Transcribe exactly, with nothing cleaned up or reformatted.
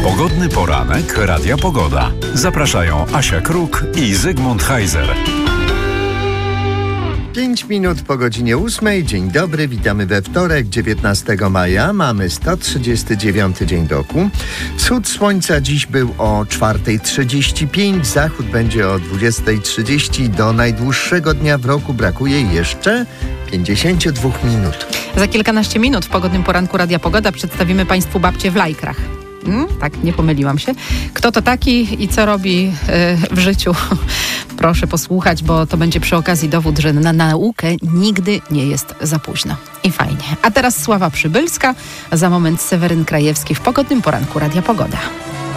Pogodny poranek Radia Pogoda. Zapraszają Asia Kruk i Zygmunt Heiser. Pięć minut po godzinie ósmej. Dzień dobry, witamy we wtorek, dziewiętnastego maja. Mamy sto trzydziesty dziewiąty dzień roku. Wschód słońca dziś był o czwartej trzydzieści pięć, zachód będzie o dwudziestej trzydzieści. Do najdłuższego dnia w roku brakuje jeszcze pięćdziesiąt dwa minut. Za kilkanaście minut w pogodnym poranku Radia Pogoda przedstawimy Państwu babcię w lajkrach. Hmm, tak, nie pomyliłam się. Kto to taki i co robi yy, w życiu? Proszę posłuchać, bo to będzie przy okazji dowód, że na naukę nigdy nie jest za późno. I fajnie. A teraz Sława Przybylska, za moment Seweryn Krajewski w pogodnym poranku Radia Pogoda.